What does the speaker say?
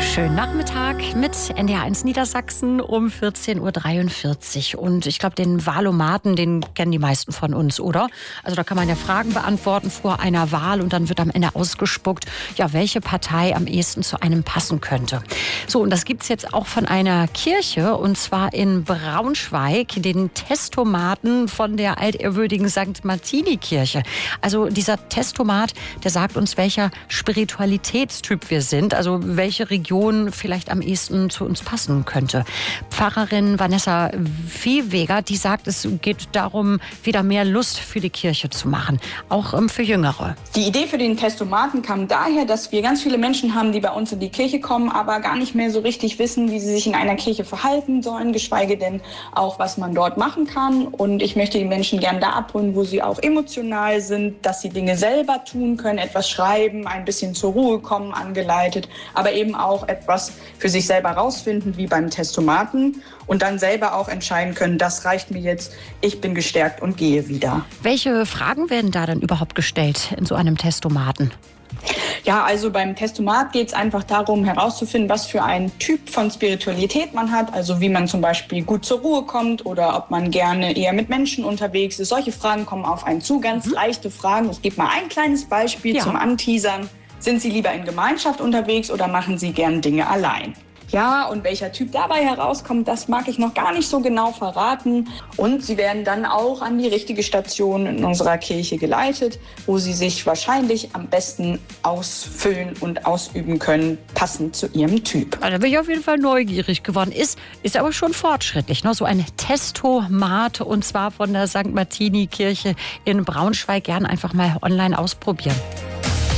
Schönen Nachmittag mit NDR1 Niedersachsen um 14.43 Uhr. Und ich glaube, den Wahlomaten, den kennen die meisten von uns, oder? Also da kann man ja Fragen beantworten vor einer Wahl und dann wird am Ende ausgespuckt, ja, welche Partei am ehesten zu einem passen könnte. So, und das gibt es jetzt auch von einer Kirche, und zwar in Braunschweig, den Testomaten von der altehrwürdigen St. Martini-Kirche. Also dieser Testomat, der sagt uns, welcher Spiritualitätstyp wir sind, also welche Region vielleicht am ehesten zu uns passen könnte. Pfarrerin Vanessa Viehweger, die sagt, es geht darum, wieder mehr Lust für die Kirche zu machen, auch für Jüngere. Die Idee für den Testomaten kam daher, dass wir ganz viele Menschen haben, die bei uns in die Kirche kommen, aber gar nicht mehr so richtig wissen, wie sie sich in einer Kirche verhalten sollen, geschweige denn auch, was man dort machen kann. Und ich möchte die Menschen gerne da abholen, wo sie auch emotional sind, dass sie Dinge selber tun können, etwas schreiben, ein bisschen zur Ruhe kommen, angeleitet, aber eben auch etwas für sich selber rausfinden, wie beim Testomaten, und dann selber auch entscheiden können, das reicht mir jetzt, ich bin gestärkt und gehe wieder. Welche Fragen werden da denn überhaupt gestellt in so einem Testomaten? Ja, also beim Testomat geht es einfach darum, herauszufinden, was für ein Typ von Spiritualität man hat. Also wie man zum Beispiel gut zur Ruhe kommt oder ob man gerne eher mit Menschen unterwegs ist. Solche Fragen kommen auf einen zu, ganz leichte Fragen. Ich gebe mal ein kleines Beispiel zum Anteasern. Sind Sie lieber in Gemeinschaft unterwegs oder machen Sie gern Dinge allein? Ja, und welcher Typ dabei herauskommt, das mag ich noch gar nicht so genau verraten. Und Sie werden dann auch an die richtige Station in unserer Kirche geleitet, wo Sie sich wahrscheinlich am besten ausfüllen und ausüben können, passend zu Ihrem Typ. Da bin ich auf jeden Fall neugierig geworden. Ist aber schon fortschrittlich, ne? So ein Testomat, und zwar von der St. Martini-Kirche in Braunschweig. Gern einfach mal online ausprobieren.